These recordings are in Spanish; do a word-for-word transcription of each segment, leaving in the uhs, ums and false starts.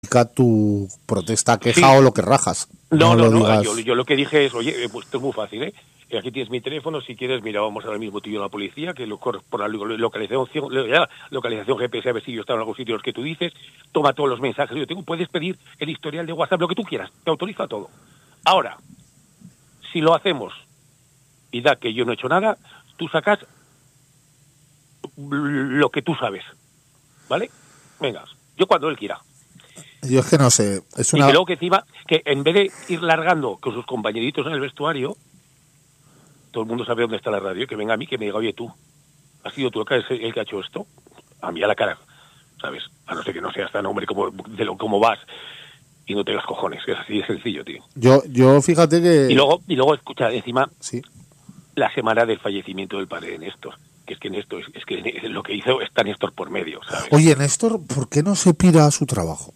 tu protesta, queja sí. o lo que rajas. No, no, lo no, digas... yo, yo lo que dije es, oye, pues esto es muy fácil, ¿eh? Aquí tienes mi teléfono, si quieres, mira, vamos ahora mismo tú y yo a la policía, que lo corres por la localización, localización G P S, a ver si yo estaba en algún sitio los que tú dices, toma todos los mensajes, yo tengo, puedes pedir el historial de WhatsApp, lo que tú quieras, te autoriza todo. Ahora, si lo hacemos y da que yo no he hecho nada, tú sacas lo que tú sabes, ¿vale? Venga, yo cuando él quiera. Yo es que no sé, es una... Y que luego que encima, que en vez de ir largando con sus compañeritos en el vestuario, todo el mundo sabe dónde está la radio, que venga a mí, que me diga, oye, tú, ¿has sido tú el que, el que ha hecho esto? A mí a la cara, ¿sabes? A no ser que no seas tan hombre como, de lo, como vas y no tengas cojones, que es así de sencillo, tío. Yo, yo fíjate que... Y luego, y luego escucha, encima, sí. La semana del fallecimiento del padre de Néstor, que es que Néstor, es, es que lo que hizo está Néstor por medio, ¿sabes? Oye, Néstor, ¿por qué no se pira a su trabajo?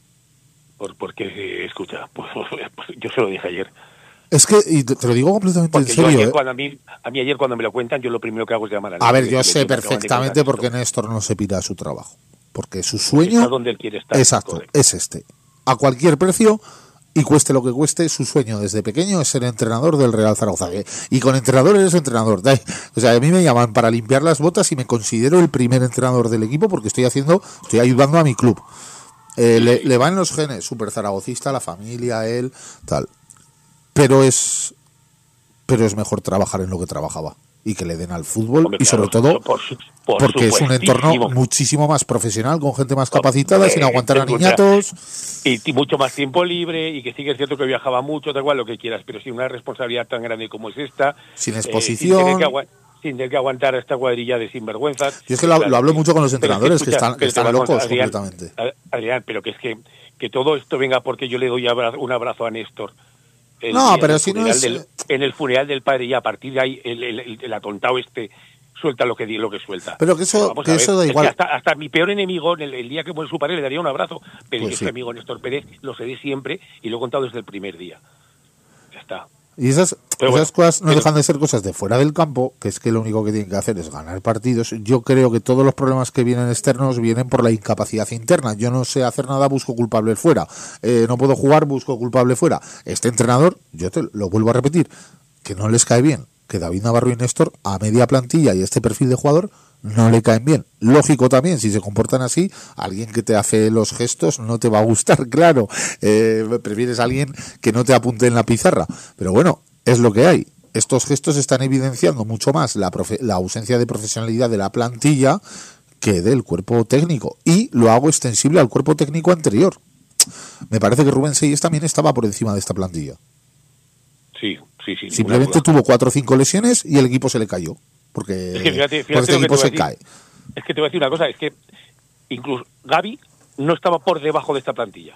Por, porque, escucha, pues, pues yo se lo dije ayer. Es que, y te lo digo completamente porque en serio, yo ayer, ¿eh? cuando a, mí, a mí ayer cuando me lo cuentan, yo lo primero que hago es llamar a A ver, yo le, sé le perfectamente por qué Néstor no se pira a su trabajo. Porque su sueño... Está donde él quiere estar. Exacto, correcto. Es este. A cualquier precio, y cueste lo que cueste, su sueño desde pequeño es ser entrenador del Real Zaragoza. Y con entrenador eres entrenador. O sea, a mí me llaman para limpiar las botas y me considero el primer entrenador del equipo porque estoy haciendo, estoy ayudando a mi club. Eh, le, le van los genes, súper zaragocista, la familia, él, tal. Pero es pero es mejor trabajar en lo que trabajaba y que le den al fútbol. Hombre, y sobre claro, todo por, por porque es un entorno muchísimo más profesional, con gente más capacitada, eh, sin aguantar a niñatos. Y, y mucho más tiempo libre, y que sí que es cierto que viajaba mucho, da igual lo que quieras, pero sin una responsabilidad tan grande como es esta. Sin exposición. Eh, sin, tener que sin tener que aguantar a esta cuadrilla de sinvergüenzas. Y es que lo, claro, lo hablo mucho con los entrenadores, es que, escucha, que están, que están locos Adrián, completamente. Adrián, pero que es que, que todo esto venga porque yo le doy un abrazo a Néstor. El, no, el, pero el si no es... Del, en el funeral del padre, y a partir de ahí el, el, el, el atontado este suelta lo que lo que suelta. Pero que eso, pero que eso da igual. Es que hasta, hasta mi peor enemigo, el, el día que muere su padre, le daría un abrazo. Pero pues ese sí. amigo Néstor Pérez lo sé de siempre y lo he contado desde el primer día. Ya está. Y esas, esas bueno, cosas no pero, dejan de ser cosas de fuera del campo, que es que lo único que tienen que hacer es ganar partidos. Yo creo que todos los problemas que vienen externos vienen por la incapacidad interna. Yo no sé hacer nada, busco culpable fuera. Eh, no puedo jugar, busco culpable fuera. Este entrenador, yo te lo vuelvo a repetir, que no les cae bien que David Navarro y Néstor a media plantilla y este perfil de jugador no le caen bien. Lógico también, si se comportan así, alguien que te hace los gestos no te va a gustar, claro. Eh, prefieres a alguien que no te apunte en la pizarra. Pero bueno, es lo que hay. Estos gestos están evidenciando mucho más la, profe- la ausencia de profesionalidad de la plantilla que del cuerpo técnico. Y lo hago extensible al cuerpo técnico anterior. Me parece que Rubén Seyes también estaba por encima de esta plantilla. Sí, sí, sí. Simplemente tuvo cuatro o cinco lesiones y el equipo se le cayó. Porque, es que fíjate, fíjate porque este equipo se decir, cae. Es que te voy a decir una cosa, es que incluso Gavi no estaba por debajo de esta plantilla.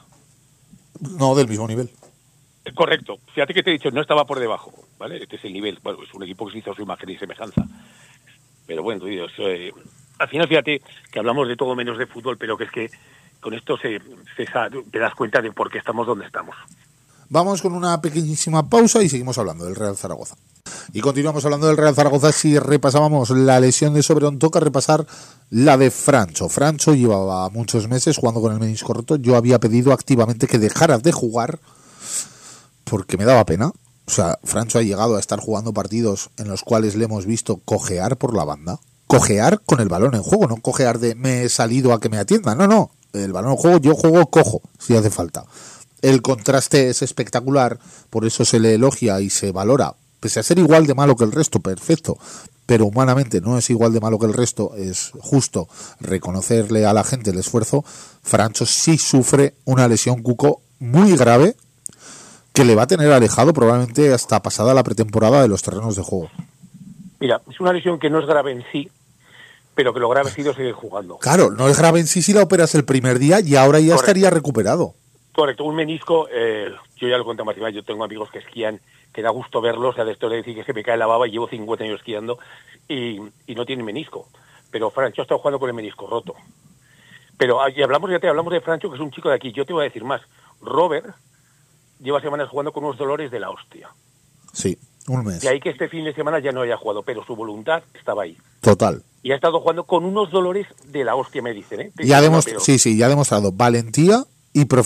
No, del mismo nivel. Correcto. Fíjate que te he dicho, no estaba por debajo, ¿vale? Este es el nivel. Bueno, es un equipo que se hizo a su imagen y semejanza. Pero bueno, Dios, eh, al final fíjate que hablamos de todo menos de fútbol, pero que es que con esto se, se te das cuenta de por qué estamos donde estamos. Vamos con una pequeñísima pausa y seguimos hablando del Real Zaragoza. Y continuamos hablando del Real Zaragoza. Si repasábamos la lesión de Soberón, toca repasar la de Francho. Francho llevaba muchos meses jugando con el menisco roto. Yo había pedido activamente que dejara de jugar porque me daba pena. O sea, Francho ha llegado a estar jugando partidos en los cuales le hemos visto cojear por la banda. Cojear con el balón en juego, no cojear de me he salido a que me atiendan. No, no, el balón en juego, yo juego cojo, si hace falta. El contraste es espectacular, por eso se le elogia y se valora. Pese a ser igual de malo que el resto, perfecto, pero humanamente no es igual de malo que el resto, es justo reconocerle a la gente el esfuerzo. Francho sí sufre una lesión cuco muy grave que le va a tener alejado probablemente hasta pasada la pretemporada de los terrenos de juego. Mira, es una lesión que no es grave en sí, pero que lo grave ha sido seguir jugando. Claro, no es grave en sí si la operas el primer día y ahora ya Correcto. Estaría recuperado. Correcto, un menisco, eh, yo ya lo cuento más, yo tengo amigos que esquían, que da gusto verlos, o sea, de esto de decir que se me cae la baba y llevo cincuenta años esquiando y, y no tiene menisco. Pero Francho ha estado jugando con el menisco roto. Pero y hablamos, ya te hablamos de Francho, que es un chico de aquí. Yo te voy a decir más. Robert lleva semanas jugando con unos dolores de la hostia. Sí, un mes. De ahí que este fin de semana ya no haya jugado, pero su voluntad estaba ahí. Total. Y ha estado jugando con unos dolores de la hostia, me dicen, ¿eh? Y ha demostrado, sí, sí, ya ha demostrado valentía y